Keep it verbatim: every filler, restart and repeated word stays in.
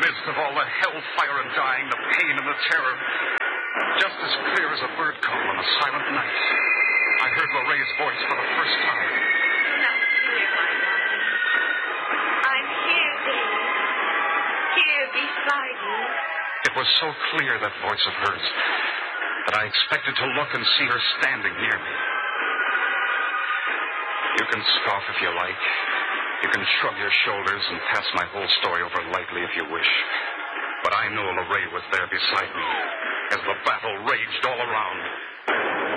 midst of all the hellfire and dying, the pain and the terror, just as clear as a bird call on a silent night, I heard Lorraine's voice for the first time. Do not fear, my darling. I'm here, Dave. Here beside you. It was so clear, that voice of hers, that I expected to look and see her standing near me. You can scoff if you like. You can shrug your shoulders and pass my whole story over lightly if you wish. But I knew Lorraine was there beside me as the battle raged all around.